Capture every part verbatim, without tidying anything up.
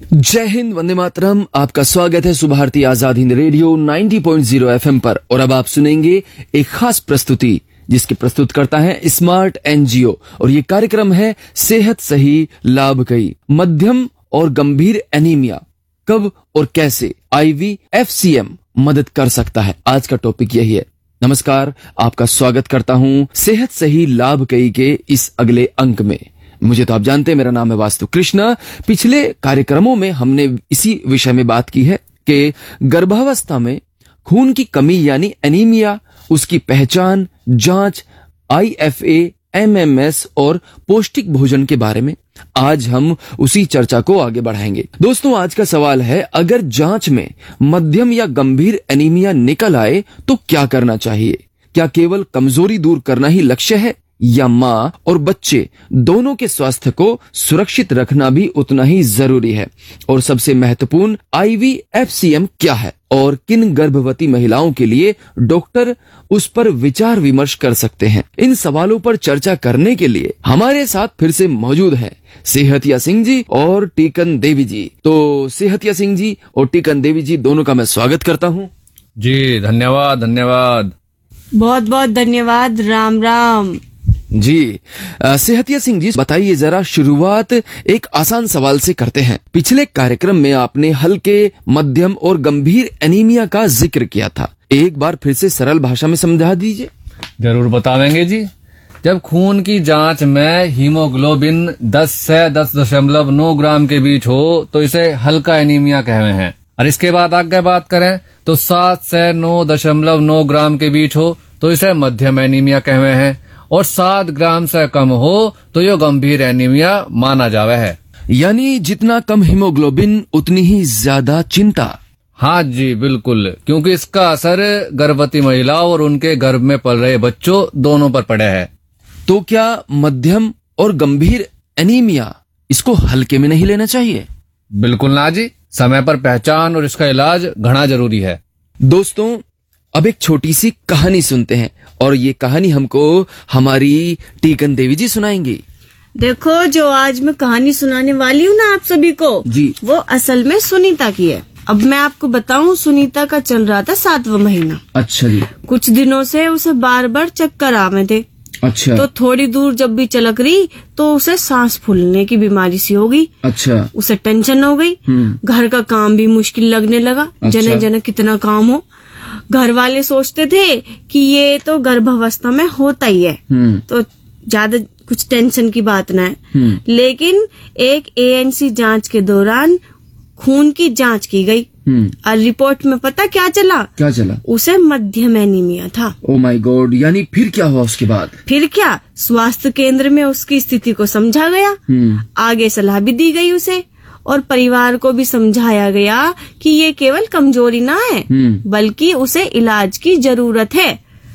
जय हिंद, वंदे मातरम। आपका स्वागत है सुबह भारती आजाद हिंद रेडियो नब्बे पॉइंट शून्य एफएम पर। और अब आप सुनेंगे एक खास प्रस्तुति जिसके प्रस्तुत करता है स्मार्ट एनजीओ, और ये कार्यक्रम है सेहत सही लाभ कई। मध्यम और गंभीर एनीमिया कब और कैसे आईवी एफसीएम मदद कर सकता है, आज का टॉपिक यही है। नमस्कार, आपका स्वागत करता हूँ सेहत सही लाभ कई के इस अगले अंक में। मुझे तो आप जानते हैं, मेरा नाम है वास्तु कृष्णा। पिछले कार्यक्रमों में हमने इसी विषय में बात की है कि गर्भावस्था में खून की कमी यानी एनीमिया, उसकी पहचान, जांच, आईएफए, एमएमएस और पौष्टिक भोजन के बारे में आज हम उसी चर्चा को आगे बढ़ाएंगे। दोस्तों, आज का सवाल है, अगर जांच में मध्यम या गंभीर एनीमिया निकल आए तो क्या करना चाहिए? क्या केवल कमजोरी दूर करना ही लक्ष्य है, या माँ और बच्चे दोनों के स्वास्थ्य को सुरक्षित रखना भी उतना ही जरूरी है? और सबसे महत्वपूर्ण, आईवी एफसीएम क्या है और किन गर्भवती महिलाओं के लिए डॉक्टर उस पर विचार विमर्श कर सकते हैं? इन सवालों पर चर्चा करने के लिए हमारे साथ फिर से मौजूद हैं सेहतिया सिंह जी और टीकन देवी जी। तो सेहतिया सिंह जी और टीकन देवी जी दोनों का मैं स्वागत करता हूँ। जी धन्यवाद धन्यवाद बहुत बहुत धन्यवाद। राम राम जी। सेहतिया सिंह जी, बताइए जरा, शुरुआत एक आसान सवाल से करते हैं। पिछले कार्यक्रम में आपने हल्के, मध्यम और गंभीर एनीमिया का जिक्र किया था, एक बार फिर से सरल भाषा में समझा दीजिए। जरूर बतावेंगे जी। जब खून की जांच में हीमोग्लोबिन दस से दस दशमलव नौ ग्राम के बीच हो तो इसे हल्का एनीमिया कहते हैं, और इसके बाद आगे बात करें तो सात से नौ दशमलव नौ ग्राम के बीच हो तो इसे मध्यम एनीमिया कहते हैं, और सात ग्राम से कम हो तो ये गंभीर एनीमिया माना जावे है। यानी जितना कम हीमोग्लोबिन उतनी ही ज्यादा चिंता। हाँ जी बिल्कुल, क्योंकि इसका असर गर्भवती महिलाओं और उनके गर्भ में पल रहे बच्चों दोनों पर पड़े है। तो क्या मध्यम और गंभीर एनीमिया, इसको हल्के में नहीं लेना चाहिए? बिल्कुल ना जी, समय पर पहचान और इसका इलाज घना जरूरी है। दोस्तों, अब एक छोटी सी कहानी सुनते हैं, और ये कहानी हमको हमारी टीकन देवी जी सुनाएंगी। देखो, जो आज मैं कहानी सुनाने वाली हूँ ना आप सभी को जी, वो असल में सुनीता की है। अब मैं आपको बताऊं, सुनीता का चल रहा था सातवां महीना। अच्छा जी। कुछ दिनों से उसे बार बार चक्कर आवे थे। अच्छा। तो थोड़ी दूर जब भी चलक रही तो उसे सांस फूलने की बीमारी सी हो गई। अच्छा। उसे टेंशन हो गई, घर का काम भी मुश्किल लगने लगा। अच्छा। जने जने कितना काम हो। घर वाले सोचते थे कि ये तो गर्भावस्था में होता ही है, तो ज्यादा कुछ टेंशन की बात ना है। लेकिन एक एएनसी जांच के दौरान खून की जांच की गई और रिपोर्ट में पता क्या चला? क्या चला? उसे मध्यम एनीमिया था। Oh my God. यानी फिर क्या हुआ उसके बाद? फिर क्या, स्वास्थ्य केंद्र में उसकी स्थिति को समझा गया, आगे सलाह भी दी गई उसे, और परिवार को भी समझाया गया कि ये केवल कमजोरी ना है बल्कि उसे इलाज की जरूरत है।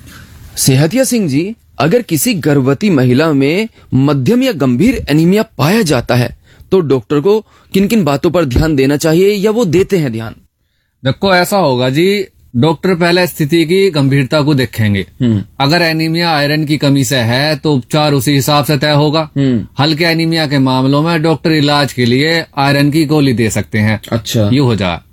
सेहतिया सिंह जी, अगर किसी गर्भवती महिला में मध्यम या गंभीर एनीमिया पाया जाता है तो डॉक्टर को किन किन बातों पर ध्यान देना चाहिए, या वो देते हैं ध्यान? देखो, ऐसा होगा जी, डॉक्टर पहले स्थिति की गंभीरता को देखेंगे। अगर एनीमिया आयरन की कमी से है तो उपचार उसी हिसाब से तय होगा। हल्के एनीमिया के मामलों में डॉक्टर इलाज के लिए आयरन की गोली दे सकते हैं। अच्छा। ये हो जाए।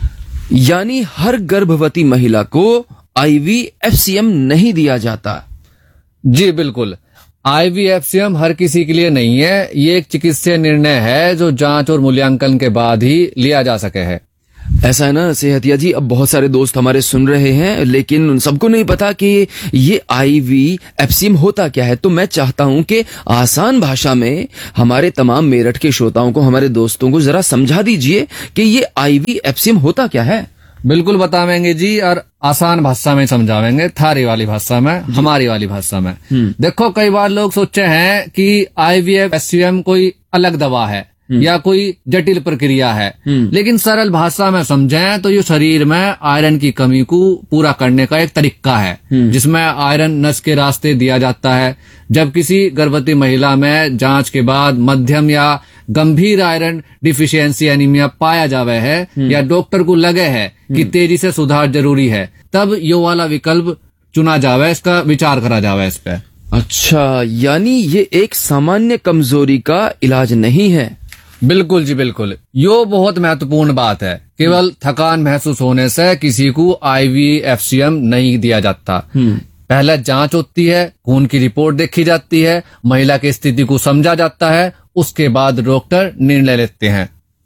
यानी हर गर्भवती महिला को आईवी एफसीएम नहीं दिया जाता? जी बिल्कुल, आईवी एफसीएम हर किसी के लिए नहीं है। ये एक चिकित्सीय निर्णय है जो जांच और मूल्यांकन के बाद ही लिया जा सके है। ऐसा है ना सेहतिया जी, अब बहुत सारे दोस्त हमारे सुन रहे हैं लेकिन उन सबको नहीं पता कि ये आईवी एफसीएम होता क्या है। तो मैं चाहता हूं कि आसान भाषा में हमारे तमाम मेरठ के श्रोताओं को, हमारे दोस्तों को जरा समझा दीजिए कि ये आईवी एफसीएम होता क्या है। बिल्कुल बतावेंगे जी, और आसान भाषा में समझावेंगे, थारी वाली भाषा में, हमारी वाली भाषा में। देखो, कई बार लोग सोचे हैं कि आईवीएफ एफसीएम कोई अलग दवा है या कोई जटिल प्रक्रिया है, लेकिन सरल भाषा में समझें तो ये शरीर में आयरन की कमी को पूरा करने का एक तरीका है, जिसमें आयरन नस के रास्ते दिया जाता है। जब किसी गर्भवती महिला में जांच के बाद मध्यम या गंभीर आयरन डिफिशियंसी एनीमिया पाया जावे है, या डॉक्टर को लगे है कि तेजी से सुधार जरूरी है, तब यो वाला विकल्प चुना जावे, इसका विचार करा जावे इस पे। अच्छा, यानी ये एक सामान्य कमजोरी का इलाज नहीं है। बिल्कुल जी बिल्कुल, यो बहुत महत्वपूर्ण बात है। केवल थकान महसूस होने से किसी को आईवीएफसीएम नहीं दिया जाता। पहले जांच होती है, खून की रिपोर्ट देखी जाती है, महिला की स्थिति को समझा जाता है, उसके बाद डॉक्टर निर्णय लेते हैं।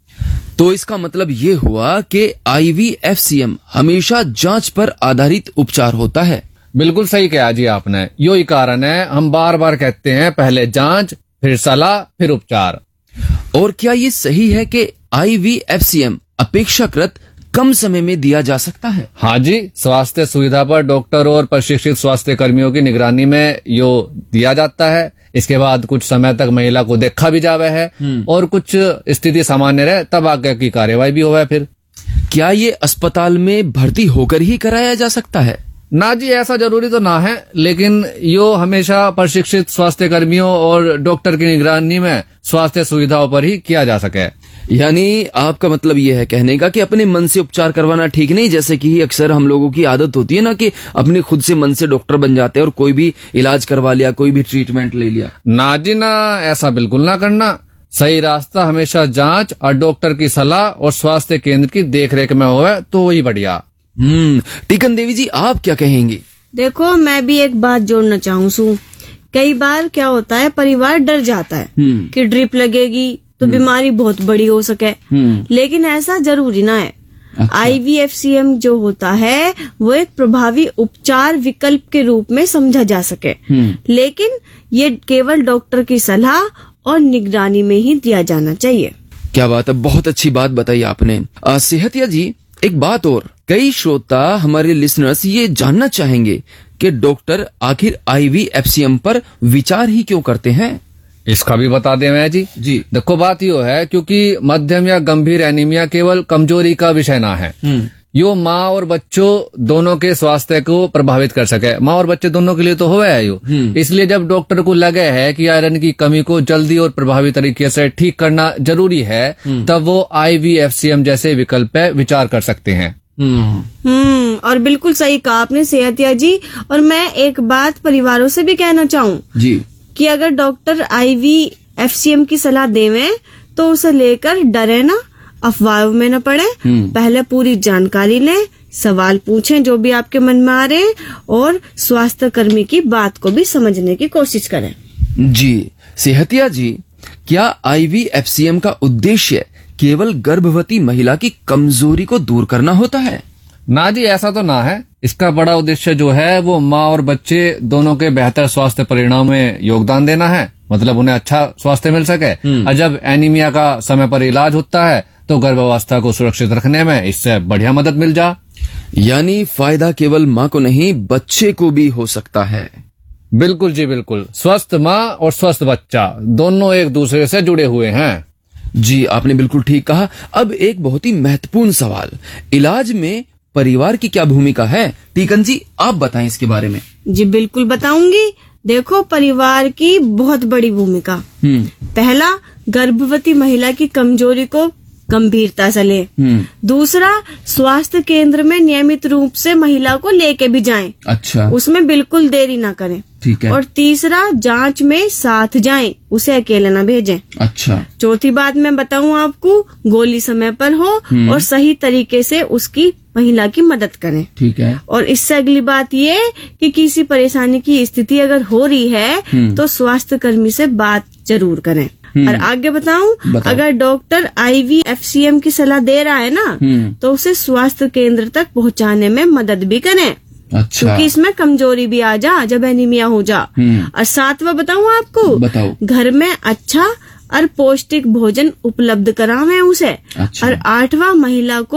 तो इसका मतलब ये हुआ कि आईवीएफसीएम हमेशा जांच पर आधारित उपचार होता है। बिल्कुल सही कहा जी आपने, यो ही कारण है हम बार बार कहते हैं पहले जांच, फिर सलाह, फिर उपचार। और क्या ये सही है कि आईवीएफसीएम अपेक्षाकृत कम समय में दिया जा सकता है? हाँ जी, स्वास्थ्य सुविधा पर डॉक्टर और प्रशिक्षित स्वास्थ्य कर्मियों की निगरानी में यो दिया जाता है। इसके बाद कुछ समय तक महिला को देखा भी जावे है और कुछ स्थिति सामान्य रहे तब आगे की कार्यवाही भी होवे। फिर क्या ये अस्पताल में भर्ती होकर ही कराया जा सकता है? ना जी, ऐसा जरूरी तो ना है, लेकिन यो हमेशा प्रशिक्षित स्वास्थ्य कर्मियों और डॉक्टर की निगरानी में स्वास्थ्य सुविधाओं पर ही किया जा सके। यानी आपका मतलब ये है कहने का कि अपने मन से उपचार करवाना ठीक नहीं, जैसे कि अक्सर हम लोगों की आदत होती है ना कि अपने खुद से मन से डॉक्टर बन जाते हैं और कोई भी इलाज करवा लिया, कोई भी ट्रीटमेंट ले लिया। ना जी ना, ऐसा बिल्कुल ना करना। सही रास्ता हमेशा जांच और डॉक्टर की सलाह और स्वास्थ्य केंद्र की देखरेख में होवे तो वही बढ़िया। हम्म टीकन देवी जी, आप क्या कहेंगी? देखो, मैं भी एक बात जोड़ना चाहूँ सू। कई बार क्या होता है, परिवार डर जाता है कि ड्रिप लगेगी तो बीमारी बहुत बड़ी हो सके, लेकिन ऐसा जरूरी ना है। अच्छा। आईवीएफसीएम जो होता है वो एक प्रभावी उपचार विकल्प के रूप में समझा जा सके, लेकिन ये केवल डॉक्टर की सलाह और निगरानी में ही दिया जाना चाहिए। क्या बात है, बहुत अच्छी बात बताई आपने। आ, सेहतिया जी, एक बात और, कई श्रोता हमारे लिसनर्स ये जानना चाहेंगे कि डॉक्टर आखिर आईवीएफसीएम पर विचार ही क्यों करते हैं? इसका भी बता दें मैं जी। जी देखो, बात यो है क्योंकि मध्यम या गंभीर एनीमिया केवल कमजोरी का विषय ना है, यो माँ और बच्चों दोनों के स्वास्थ्य को प्रभावित कर सके। माँ और बच्चे दोनों के लिए तो हुआ है यो। इसलिए जब डॉक्टर को लगे है कि आयरन की कमी को जल्दी और प्रभावी तरीके से ठीक करना जरूरी है, तब वो आईवीएफसीएम जैसे विकल्प पे विचार कर सकते हैं। हम्म और बिल्कुल सही कहा आपने सेहतिया जी। और मैं एक बात परिवारों से भी कहना चाहूँ जी कि अगर डॉक्टर आईवीएफसीएम की सलाह देवे तो उसे लेकर डरे ना, अफवाहों में न पड़े, पहले पूरी जानकारी लें, सवाल पूछें जो भी आपके मन में आ रहे हैं, और स्वास्थ्य कर्मी की बात को भी समझने की कोशिश करें। जी सेहतिया जी, क्या आईवीएफसीएम का उद्देश्य केवल गर्भवती महिला की कमजोरी को दूर करना होता है? ना जी, ऐसा तो ना है। इसका बड़ा उद्देश्य जो है वो माँ और बच्चे दोनों के बेहतर स्वास्थ्य परिणाम में योगदान देना है, मतलब उन्हें अच्छा स्वास्थ्य मिल सके। और जब एनीमिया का समय पर इलाज होता है तो गर्भावस्था को सुरक्षित रखने में इससे बढ़िया मदद मिल जा। यानी फायदा केवल माँ को नहीं, बच्चे को भी हो सकता है। बिल्कुल जी बिल्कुल, स्वस्थ माँ और स्वस्थ बच्चा दोनों एक दूसरे से जुड़े हुए हैं। जी आपने बिल्कुल ठीक कहा। अब एक बहुत ही महत्वपूर्ण सवाल, इलाज में परिवार की क्या भूमिका है? टीकन जी, आप बताएं इसके बारे में। जी बिल्कुल बताऊंगी। देखो, परिवार की बहुत बड़ी भूमिका। पहला, गर्भवती महिला की कमजोरी को गंभीरता से ले। दूसरा, स्वास्थ्य केंद्र में नियमित रूप से महिला को लेके भी जाएं। अच्छा, उसमें बिल्कुल देरी ना करें। ठीक है। और तीसरा, जांच में साथ जाएं, उसे अकेले ना भेजें। अच्छा। चौथी बात मैं बताऊं आपको, गोली समय पर हो और सही तरीके से उसकी महिला की मदद करें। ठीक है। और इससे अगली बात ये कि किसी परेशानी की स्थिति अगर हो रही है तो स्वास्थ्य कर्मी से बात जरूर करें। और आगे बताऊं, बताओ। अगर डॉक्टर आईवीएफसीएम की सलाह दे रहा है ना, तो उसे स्वास्थ्य केंद्र तक पहुंचाने में मदद भी करें। अच्छा। क्योंकि इसमें कमजोरी भी आ जा जब एनीमिया हो जा। और सातवां बताऊं आपको, बताओ। घर में अच्छा और पौष्टिक भोजन उपलब्ध करावें उसे। अच्छा। और आठवां, महिला को